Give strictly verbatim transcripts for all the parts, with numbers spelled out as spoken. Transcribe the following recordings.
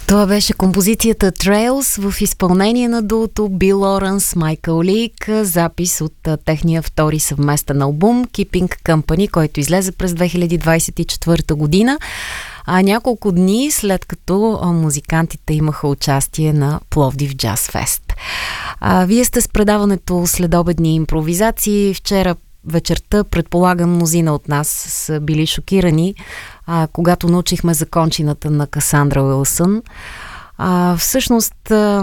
Това беше композицията Trails в изпълнение на дуото Бил Лоренс, Майкъл Лик, запис от а, техния втори съвместен албум Keeping Company, който излезе през две хиляди двадесет и четвърта година, а няколко дни след като а, музикантите имаха участие на Пловдив Джаз Фест. А, вие сте с предаването Следобедни импровизации. Вчера вечерта, предполагам, мнозина от нас са били шокирани, а, когато научихме за кончината на Касандра Уилсън. А, всъщност, а,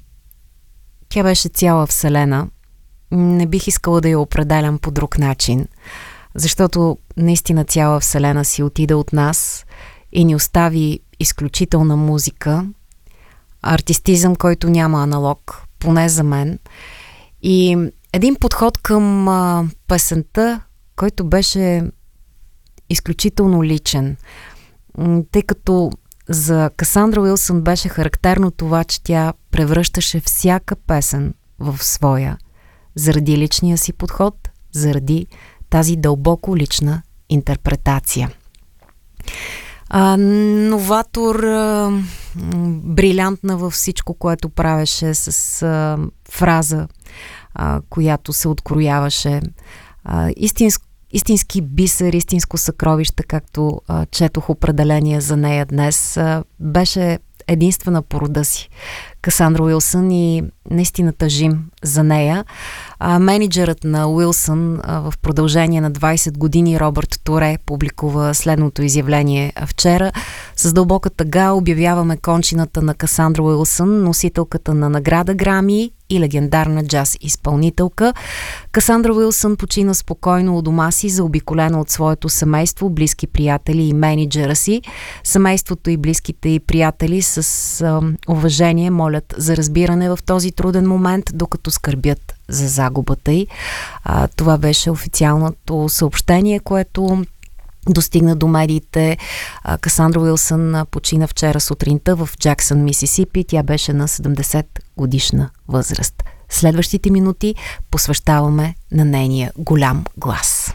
тя беше цяла вселена. Не бих искала да я определям по друг начин, защото наистина цяла вселена си отида от нас и ни остави изключителна музика, артистизъм, който няма аналог, поне за мен, и един подход към а, песента, който беше изключително личен, тъй като за Касандра Уилсън беше характерно това, че тя превръщаше всяка песен в своя, заради личния си подход, заради тази дълбоко лична интерпретация. А, новатор, а, брилянтна във всичко, което правеше, с а, фраза, а, която се открояваше. А, истинско, истински бисер, истинско съкровище, както а, четох определение за нея днес, а, беше единствена по рода си Касандра Уилсън и наистина тъжим за нея. А, менеджерът на Уилсън а, в продължение на двадесет години, Робърт Торе, публикува следното изявление вчера. С дълбока тъга обявяваме кончината на Касандра Уилсън, носителката на награда Грами и легендарна джаз изпълнителка. Касандра Уилсън почина спокойно у дома си, заобиколена от своето семейство, близки приятели и менеджера си. Семейството и близките и приятели с а, уважение молят за разбиране в този труден момент, докато скърбят за загубата й. А, това беше официалното съобщение, което достигна до медиите. А, Касандра Уилсън почина вчера сутринта в Джаксън, Мисисипи. Тя беше на седемдесет годишна възраст. Следващите минути посвещаваме на нейния голям глас.